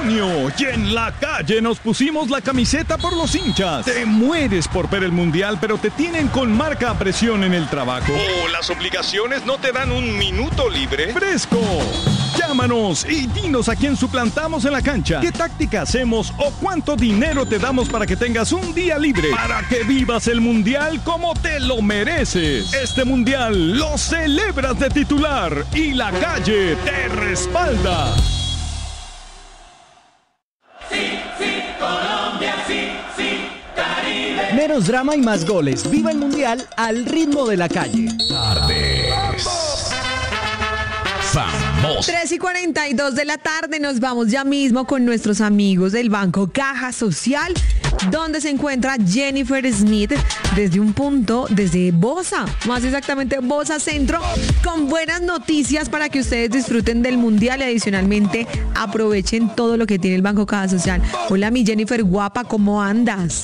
año y en la calle nos pusimos la camiseta por los hinchas. Te mueres por ver el mundial, pero te tienen con marca a presión en el trabajo. ¿O las obligaciones no te dan un minuto libre? ¡Fresco! Llámanos y dinos a quién suplantamos en la cancha, qué táctica hacemos o cuánto dinero te damos para que tengas un día libre, para que vivas el mundial como te lo mereces. Este mundial lo celebras de titular y la calle te respalda. Sí, sí, Colombia, sí, sí, Caribe. Menos drama y más goles. Viva el mundial al ritmo de la calle. Tardes famosas. 3:42 de la tarde, nos vamos ya mismo con nuestros amigos del Banco Caja Social, donde se encuentra Jennifer Smith desde Bosa, más exactamente Bosa Centro, con buenas noticias para que ustedes disfruten del mundial y adicionalmente aprovechen todo lo que tiene el Banco Caja Social. Hola, mi Jennifer guapa, ¿cómo andas?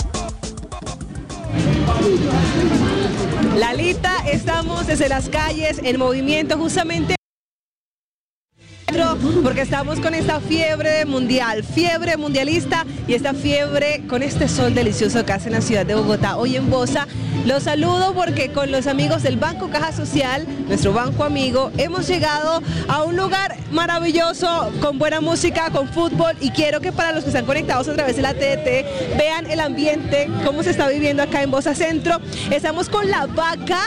Lalita, estamos desde las calles en movimiento justamente porque estamos con esta fiebre mundial, fiebre mundialista y esta fiebre con este sol delicioso que hace en la ciudad de Bogotá. Hoy en Bosa los saludo porque con los amigos del Banco Caja Social, nuestro banco amigo, hemos llegado a un lugar maravilloso con buena música, con fútbol, y quiero que para los que están conectados a través de la TDT vean el ambiente, cómo se está viviendo acá en Bosa Centro. Estamos con la vaca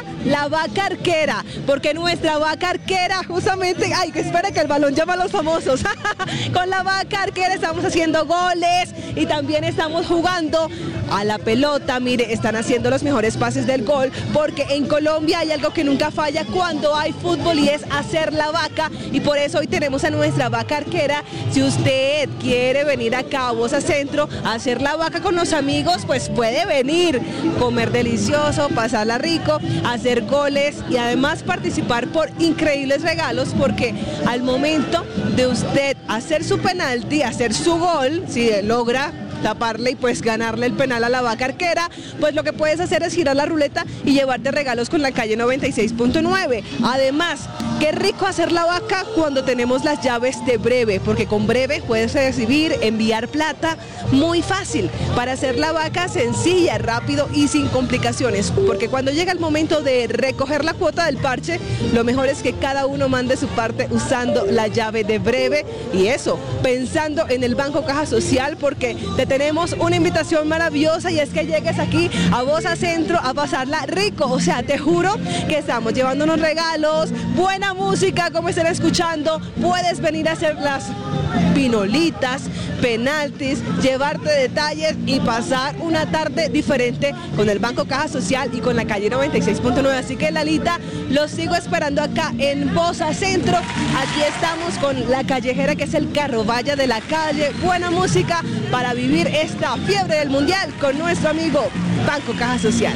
arquera, porque nuestra vaca arquera justamente, ay, que espera que el balón llama a los famosos. Con la vaca arquera estamos haciendo goles y también estamos jugando a la pelota. Mire, están haciendo los mejores pases del gol, porque en Colombia hay algo que nunca falla cuando hay fútbol y es hacer la vaca, y por eso hoy tenemos a nuestra vaca arquera. Si usted quiere venir acá a Bosa Centro a hacer la vaca con los amigos, pues puede venir, comer delicioso, pasarla rico, hacer goles y además participar por increíbles regalos, porque al momento de usted hacer su penalti, hacer su gol, si logra taparle y pues ganarle el penal a la vaca arquera, pues lo que puedes hacer es girar la ruleta y llevarte regalos con la calle 96.9. Además, qué rico hacer la vaca cuando tenemos las llaves de Breve, porque con Breve puedes recibir, enviar plata muy fácil. Para hacer la vaca sencilla, rápido y sin complicaciones, porque cuando llega el momento de recoger la cuota del parche, lo mejor es que cada uno mande su parte usando la llave de Breve, y eso pensando en el Banco Caja Social, porque te tenemos una invitación maravillosa, y es que llegues aquí a Bosa Centro a pasarla rico. O sea, te juro que estamos llevándonos regalos, buena música, como estén escuchando. Puedes venir a hacer las pinolitas, penaltis, llevarte detalles y pasar una tarde diferente con el Banco Caja Social y con la calle 96.9. Así que, Lalita, los sigo esperando acá en Bosa Centro. Aquí estamos con la callejera, que es el carrovalla de la calle. Buena música para vivir esta fiebre del mundial con nuestro amigo Banco Caja Social.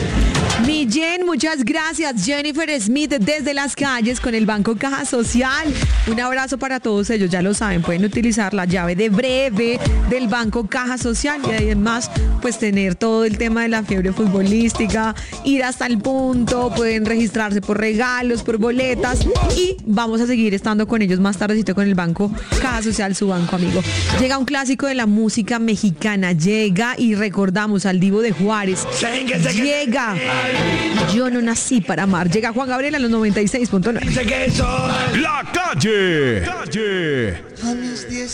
Mi Jen, muchas gracias. Jennifer Smith desde las calles con el Banco Caja Social. Un abrazo para todos ellos, ya lo saben, pueden utilizar la llave de Breve del Banco Caja Social y además pues tener todo el tema de la fiebre futbolística, ir hasta el punto, pueden registrarse por regalos, por boletas, y vamos a seguir estando con ellos más tardecito con el Banco Caja Social, su banco amigo. Llega un clásico de la música mexicana, llega y recordamos al Divo de Juárez. Llega Yo no nací para amar. Llega Juan Gabriel a los 96.9. La calle.